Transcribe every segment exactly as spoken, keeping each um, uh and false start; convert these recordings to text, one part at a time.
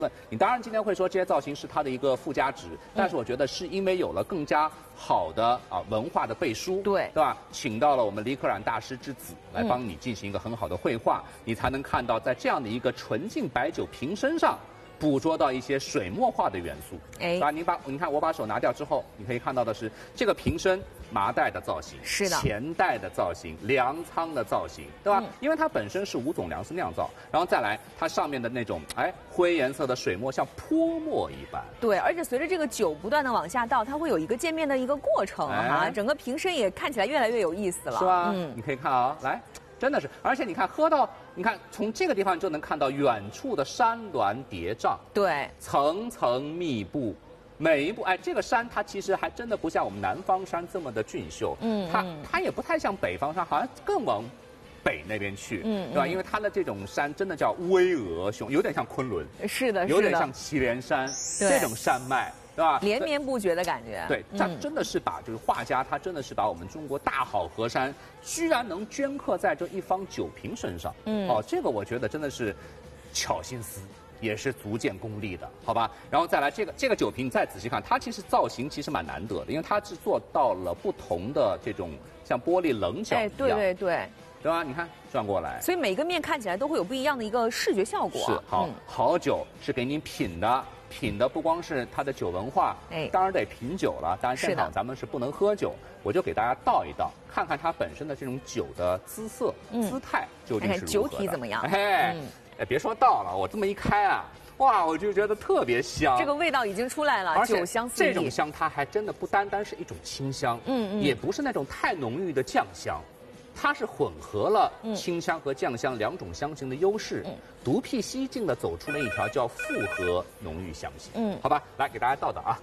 你当然今天会说这些造型是它的一个附加值，但是我觉得是因为有了更加好的啊文化的背书， 对对吧？请到了我们李可染大师之子来帮你进行一个很好的绘画，嗯、你才能看到在这样的一个纯净白酒瓶身上。捕捉到一些水墨画的元素，哎，啊，你把你看我把手拿掉之后，你可以看到的是这个瓶身麻袋的造型， 是的， 钱袋的造型，粮仓的造型，对吧？嗯、因为它本身是五种粮食酿造，然后再来它上面的那种哎灰颜色的水墨像泼墨一般， 对，而且随着这个酒不断的往下倒，它会有一个渐变的一个过程哈、哎啊，整个瓶身也看起来越来越有意思了， 是吧？嗯，你可以看啊，来。真的是，而且你看，喝到，你看从这个地方你就能看到远处的山峦叠嶂， 对， 层层密布，每一步，哎，这个山它其实还真的不像我们南方山这么的俊秀，嗯，它它也不太像北方山，好像更往北那边去，嗯，对吧？因为它的这种山真的叫巍峨雄，有点像昆仑， 是的， 有点像祁连山这种山脉。对吧？ 连绵不绝的感觉。 对，他真的是把就是画家，他真的是把我们中国大好河山，居然能镌刻在这一方酒瓶身上。嗯，哦，这个我觉得真的是巧心思，也是足见功力的，好吧？然后再来这个这个酒瓶，再仔细看，它其实造型其实蛮难得的，因为它是做到了不同的这种像玻璃棱角一样。哎， 对对对。 对吧？你看转过来， 所以每个面看起来都会有不一样的一个视觉效果。 是好，嗯、好酒是给你品的，品的不光是它的酒文化，哎，当然得品酒了。当然现场咱们是不能喝酒，我就给大家倒一倒，看看它本身的这种酒的姿色、嗯、姿态究竟是如何的。 酒体怎么样？ 哎，嗯、哎，别说倒了，我这么一开啊，哇，我就觉得特别香。 这个味道已经出来了， 而且酒香四溢。 这种香它还真的不单单是一种清香，嗯嗯，也不是那种太浓郁的酱香。它是混合了清香和酱香两种香型的优势，嗯、独辟蹊径的走出了一条叫复合浓郁香型。嗯，好吧，来给大家倒倒啊。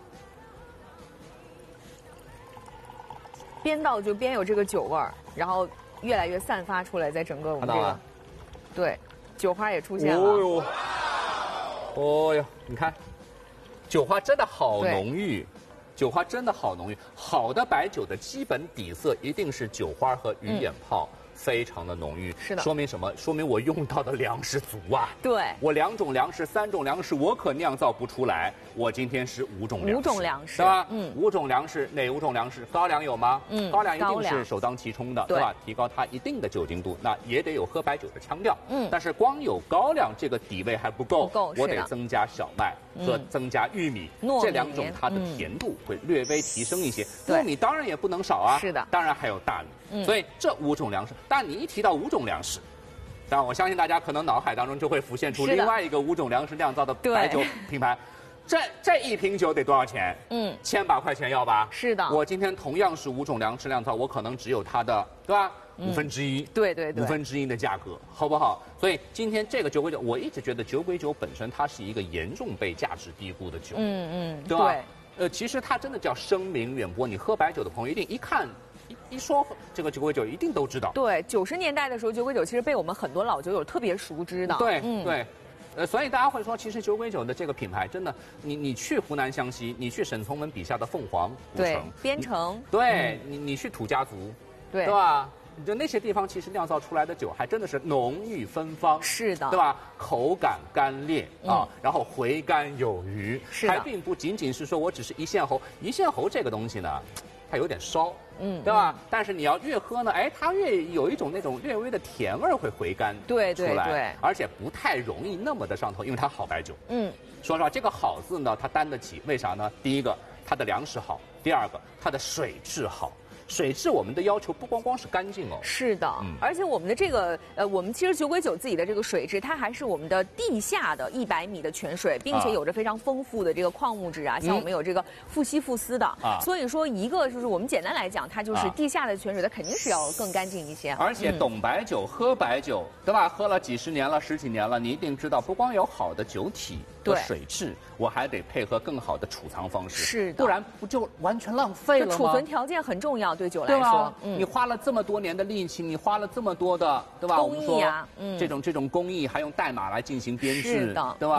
边倒就边有这个酒味儿，然后越来越散发出来，在整个我们这个，对，酒花也出现了。哦呦， 哦呦，你看，酒花真的好浓郁。酒花真的好浓郁，好的白酒的基本底色一定是酒花和鱼眼泡，嗯、非常的浓郁。 是的， 说明什么？说明我用到的粮食足啊。 对， 我两种粮食、三种粮食我可酿造不出来，我今天是五种粮食。 五种粮食， 对吧？嗯，五种粮食哪五种粮食？高粱有吗？嗯，高粱一定是首当其冲的，对吧？提高它一定的酒精度，那也得有喝白酒的腔调。嗯，但是光有高粱这个底味还不够， 不够， 我得增加小麦。和增加玉米，嗯、这两种它的甜度会略微提升一些。糯米当然也不能少啊， 是的， 当然还有大米。嗯、所以这五种粮食，但你一提到五种粮食，当然我相信大家可能脑海当中就会浮现出另外一个五种粮食酿造的白酒品牌。这这一瓶酒得多少钱？嗯，千把块钱要吧？ 是的。 我今天同样是五种粮食酿造，我可能只有它的，对吧？五分之一， 对对对， 五分之一的价格，好不好？所以今天这个酒鬼酒，我一直觉得酒鬼酒本身它是一个严重被价值低估的酒，嗯嗯，对吧？对呃，其实它真的叫声名远播，你喝白酒的朋友一定一看一一说这个酒鬼酒，一定都知道。 对，九十年代的时候，酒鬼酒其实被我们很多老酒友特别熟知的。 对，嗯、对。呃，所以大家会说，其实酒鬼酒的这个品牌真的，你你去湖南湘西，你去沈从文笔下的凤凰古城、 边城， 对、嗯、你你去土家族，对对吧？就那些地方，其实酿造出来的酒还真的是浓郁芬芳， 是的， 对吧？口感干裂啊，嗯、然后回甘有余，还并不仅仅是说我只是一线喉，一线喉这个东西呢，它有点烧，嗯，对吧？嗯、但是你要越喝呢，哎，它越有一种那种略微的甜味会回甘出来， 对对对， 而且不太容易那么的上头，因为它好白酒。嗯，说实话，这个好字呢，它担得起，为啥呢？第一个，它的粮食好；第二个，它的水质好。水质我们的要求不光光是干净哦， 是的，嗯、而且我们的这个呃，我们其实酒鬼酒自己的这个水质，它还是我们的地下的一百米的泉水，并且有着非常丰富的这个矿物质啊，啊像我们有这个富硒富斯的，啊、所以说一个就是我们简单来讲，它就是地下的泉水，它肯定是要更干净一些。 而且懂白酒、嗯、喝白酒，对吧？喝了几十年了、十几年了，你一定知道，不光有好的酒体和水质，我还得配合更好的储藏方式， 是的， 不然不就完全浪费了吗？ 储存条件很重要。对酒来说， 嗯、你花了这么多年的力气，你花了这么多的，对吧？ 工艺啊， 嗯，这种这种工艺还用代码来进行编制，对吧？嗯、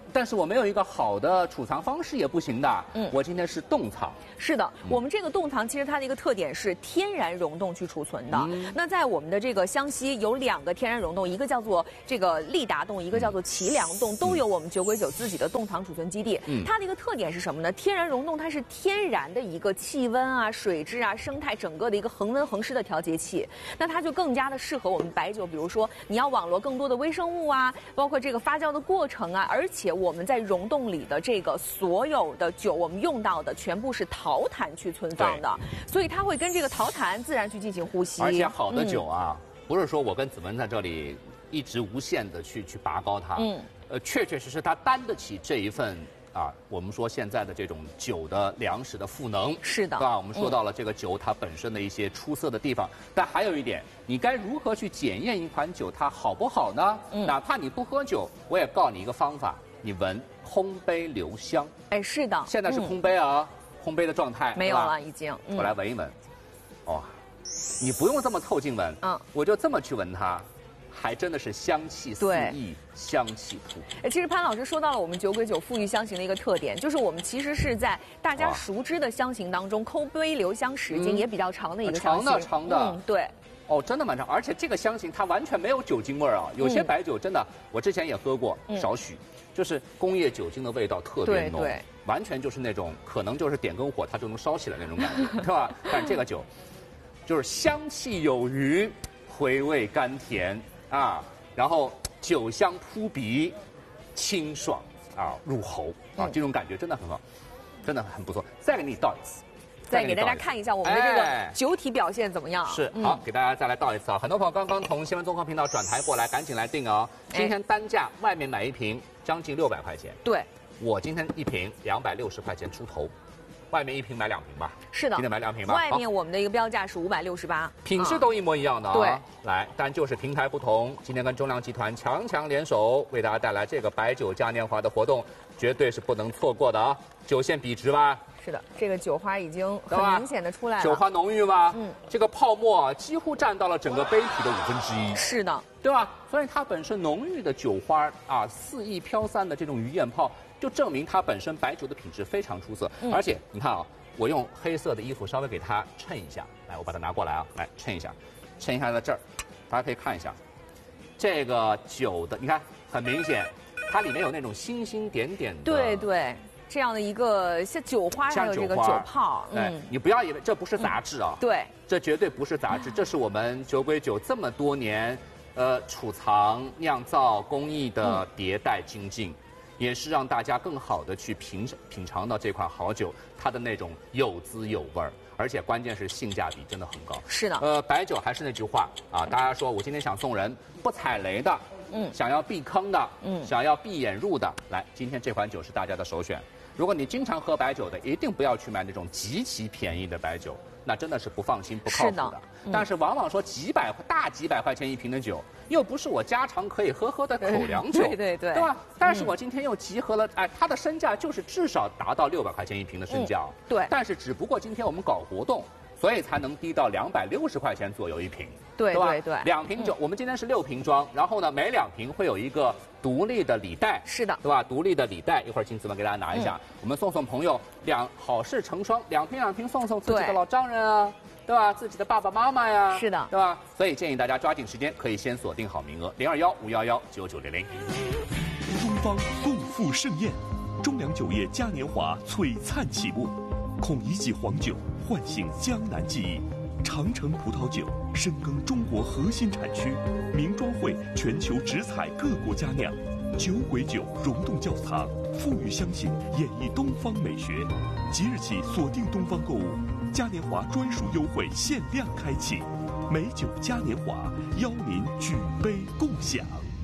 但是我没有一个好的储藏方式也不行的。嗯，我今天是冻藏。 是的，嗯、我们这个冻藏其实它的一个特点是天然溶冻去储存的。嗯、那在我们的这个湘西有两个天然溶冻，一个叫做这个利达冻，一个叫做齐良冻，都有我们酒鬼酒自己的冻藏储存基地。嗯，它的一个特点是什么呢？天然溶冻它是天然的一个气温啊、水质啊、生态整个的一个恒温恒湿的调节器，那它就更加的适合我们白酒，比如说你要网罗更多的微生物啊，包括这个发酵的过程啊，而且我们在溶冻里的这个所有的酒，我们用到的全部是陶坛去存放的，所以它会跟这个陶坛自然去进行呼吸。 而且好的酒啊，嗯、不是说我跟子文在这里一直无限的去去拔高它，嗯，呃，确确实实它担得起这一份。啊，我们说现在的这种酒的粮食的赋能， 是的， 对吧？我们说到了这个酒它本身的一些出色的地方，嗯、但还有一点，你该如何去检验一款酒它好不好呢？嗯、哪怕你不喝酒，我也告诉你一个方法，你闻烘焙留香。 哎，是的， 现在是烘焙啊，嗯、烘焙的状态没有了，已经。 嗯、我来闻一闻，哦，你不用这么凑近闻，嗯，我就这么去闻它。还真的是香气四溢，香气扑鼻。 哎，其实潘老师说到了我们酒鬼酒馥郁香型的一个特点，就是我们其实是在大家熟知的香型当中，抠杯留香时间也比较长的一个香型。 长的长的， 嗯，对。 哦，真的蛮长，而且这个香型它完全没有酒精味儿啊。有些白酒真的，我之前也喝过，少许，就是工业酒精的味道特别浓， 对， 完全就是那种可能就是点根火它就能烧起来那种感觉，对吧？但这个酒，就是香气有余，回味甘甜。啊，然后酒香扑鼻，清爽啊入喉啊，嗯、这种感觉真的很好，真的很不错。再给你倒一次， 再给大家看一下我们的这个酒体表现怎么样？ 是，好，嗯、给大家再来倒一次啊！很多朋友刚刚从新闻综合频道转台过来，赶紧来订啊！今天单价外面买一瓶将近六百块钱， 对， 我今天一瓶两百六十块钱出头。外面一瓶买两瓶吧， 是的， 今天买两瓶吧。 外面我们的一个标价是五百六十八， 品质都一模一样的啊。 对， 来，但就是平台不同。今天跟中粮集团强强联手，为大家带来这个白酒嘉年华的活动，绝对是不能错过的啊！酒线笔直吧？ 是的，这个酒花已经很明显的出来了。 酒花浓郁吗？嗯，这个泡沫几乎占到了整个杯体的五分之一。 是的， 对吧？所以它本身浓郁的酒花啊，肆意飘散的这种鱼眼泡，就证明它本身白酒的品质非常出色。嗯、而且你看啊。我用黑色的衣服稍微给它衬一下，来，我把它拿过来啊，来衬一下，衬一下在这儿，大家可以看一下，这个酒的，你看很明显，它里面有那种星星点点的， 对对，这样的一个像酒花还有这个酒泡， 嗯，你不要以为这不是杂质啊， 嗯、对， 这绝对不是杂质，这是我们酒鬼酒这么多年，呃，储藏、酿造工艺的迭代精进。嗯，也是让大家更好的去品品尝到这款好酒，它的那种有滋有味儿，而且关键是性价比真的很高。 是的， 呃，白酒还是那句话啊，大家说我今天想送人不踩雷的，嗯，想要避坑的，嗯，想要闭眼入的，来，今天这款酒是大家的首选。如果你经常喝白酒的，一定不要去买那种极其便宜的白酒，那真的是不放心、不靠谱的。的嗯、但是往往说几百大几百块钱一瓶的酒，又不是我家常可以喝喝的口粮酒， 对对对， 对吧？但是我今天又集合了，哎，它的身价就是至少达到六百块钱一瓶的身价， 嗯、对。 但是只不过今天我们搞活动，所以才能低到两百六十块钱左右一瓶， 对对吧？ 对对， 两瓶酒，嗯、我们今天是六瓶装，然后呢，每两瓶会有一个独立的礼袋， 是的， 对吧？独立的礼袋，一会儿请子文给大家拿一下，嗯、我们送送朋友，两好事成双，两瓶两瓶送送自己的老丈人啊。对吧？自己的爸爸妈妈呀， 是的， 对吧？所以建议大家抓紧时间，可以先锁定好名额，零二幺五幺幺九九零零。 东方共赴盛宴，中粮酒业嘉年华璀璨启幕，孔乙己黄酒唤醒江南记忆，长城葡萄酒深耕中国核心产区，名庄会全球直采各国佳酿，酒鬼酒溶洞窖藏，馥郁香型演绎东方美学。即日起锁定东方购物。嘉年华专属优惠限量开启，美酒嘉年华邀您举杯共享。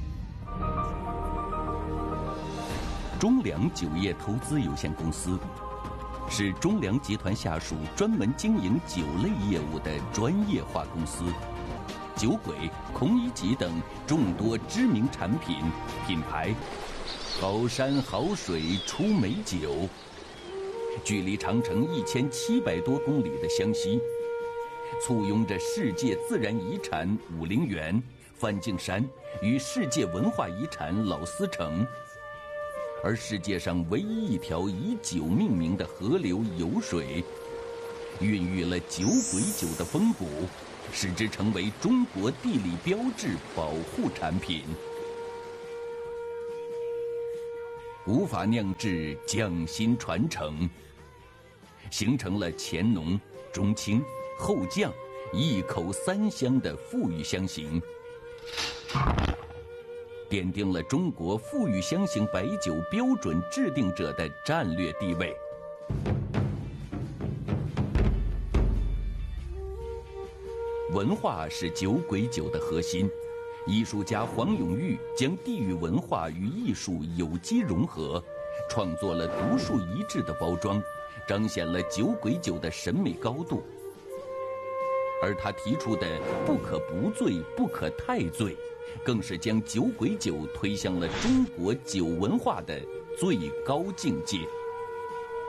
中粮酒业投资有限公司是中粮集团下属专门经营酒类业务的专业化公司，酒鬼、孔乙己等众多知名产品品牌，好山好水出美酒。距离长城一千七百多公里的湘西，簇拥着世界自然遗产武陵源、梵净山与世界文化遗产老司城， 而世界上唯一一条以酒命名的河流酉水，孕育了酒鬼酒的风骨，使之成为中国地理标志保护产品。古法酿制匠心传承，形成了前浓、中清、后酱一口三香的馥郁香型，奠定了中国馥郁香型白酒标准制定者的战略地位。文化是酒鬼酒的核心，艺术家黄永玉将地域文化与艺术有机融合，创作了独树一帜的包装，彰显了酒鬼酒的审美高度。而他提出的不可不醉，不可太醉，更是将酒鬼酒推向了中国酒文化的最高境界。